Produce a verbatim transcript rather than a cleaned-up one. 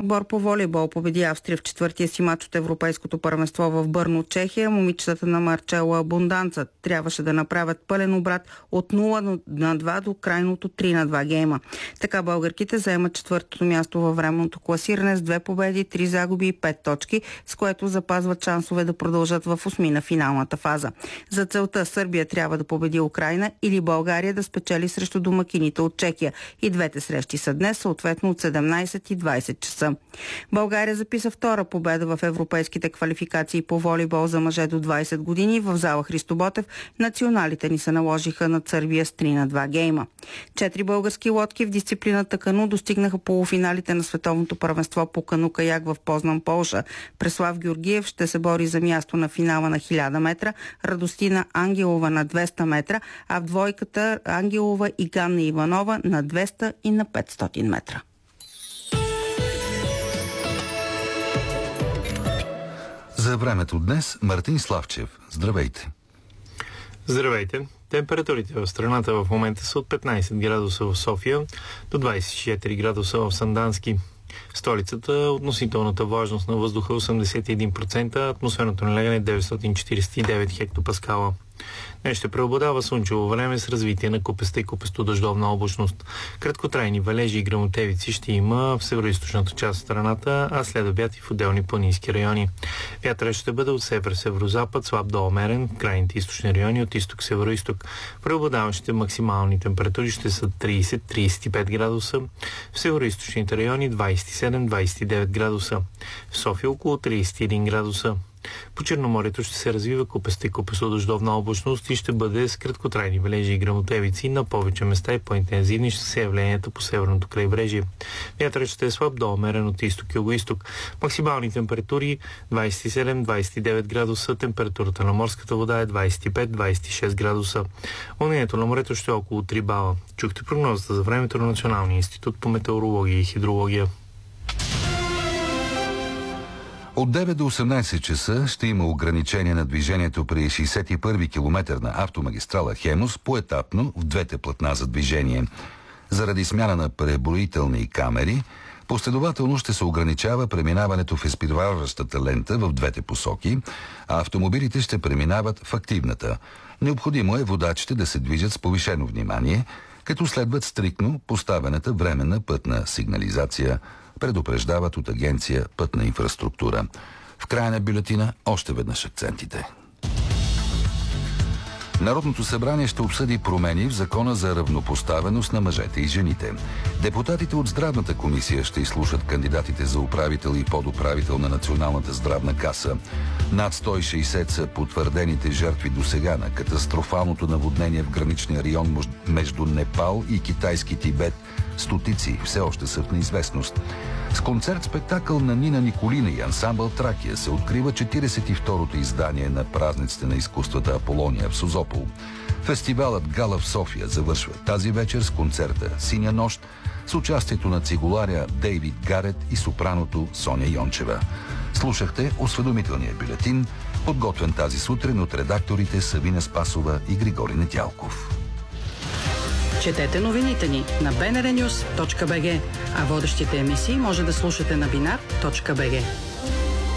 отбор по волейбол победи Австрия в четвъртия си матч от Европейското първенство в Бърно, Чехия. Момичетата на Марчела Абунданца трябваше да направят пълен обрат от нула на два до крайното три на два гейма. Така българките заемат четвъртото място във временното класиране с две победи, три загуби и пет точки, с което запазват шансове да продължат в осми на финалната фаза. За целта Сърбия трябва да победи Украйна или България да спечели срещу домакините от Чехия. И двете срещи са днес, съответно от седемнайсет и двайсет часа. България записа втора победа в европейските квалификации по волейбол за мъже до двайсет години. В зала Христо Ботев националите ни се наложиха над Сърбия с три на два гейма. Четири български лодки в дисциплината кану достигнаха полуфиналите на световното първенство по кану-каяк в Познан, Полша. Преслав Георгиев ще се бори за място на финала на хиляда метра, Радостина Ангелова на двеста метра, а в двойката Ангелова и Ганна Иванова на двеста и на петстотин метра. За времето днес Мартин Славчев. Здравейте! Здравейте! Температурите в страната в момента са от петнайсет градуса в София до двайсет и четири градуса в Сандански. В столицата относителната влажност на въздуха е осемдесет и един процента, атмосферното налягане е деветстотин четирийсет и девет хектопаскала. Днес ще преобладава слънчево време с развитие на купеста и купесто-дъждовна облачност. Краткотрайни валежи и гръмотевици ще има в североизточната част от страната, а след обяд и в отделни планински райони. Вятърът ще бъде от север-северозапад, слаб до умерен, в крайните източни райони от изток-североизток. Преобладаващите максимални температури ще са трийсет до трийсет и пет градуса, в североизточните райони двайсет и седем до двайсет и девет градуса, в София около трийсет и един градуса. По Черноморието ще се развива купеста и купесто-дъждовна облачност и ще бъде с краткотрайни валежи и гръмотевици. На повече места и по-интензивни ще са явленията по северното крайбрежие. Вятърът ще е слаб до умерен от изток и югоизток. Максимални температури двайсет и седем до двайсет и девет градуса, температурата на морската вода е двайсет и пет до двайсет и шест градуса. Вълнението на морето ще е около три бала. Чухте прогнозата за времето на Националния институт по метеорология и хидрология. От девет до осемнайсет часа ще има ограничение на движението при шейсет и първи километър на автомагистрала Хемус поетапно в двете платна за движение. Заради смяна на преброителни камери, последователно ще се ограничава преминаването в изпреварващата лента в двете посоки, а автомобилите ще преминават в активната. Необходимо е водачите да се движат с повишено внимание, като следват стриктно поставената временна пътна сигнализация, предупреждават от агенция Пътна инфраструктура. В края на бюлетина още веднъж акцентите. Народното събрание ще обсъди промени в Закона за равнопоставеност на мъжете и жените. Депутатите от Здравната комисия ще изслушат кандидатите за управител и подуправител на Националната здравна каса. Над сто и шейсет са потвърдените жертви досега на катастрофалното наводнение в граничния район между Непал и китайски Тибет. Стотици все още са в неизвестност. С концерт-спектакъл на Нина Николина и ансамбъл Тракия се открива четирийсет и второто издание на празниците на изкуствата Аполония в Созопол. Фестивалът Гала в София завършва тази вечер с концерта Синя нощ с участието на цигуларя Дейвид Гарет и сопраното Соня Йончева. Слушахте осведомителния бюлетин, подготвен тази сутрин от редакторите Савина Спасова и Григорий Недялков. Четете новините ни на би ен ар нюс точка би джи, а водещите емисии може да слушате на бинар точка би джи.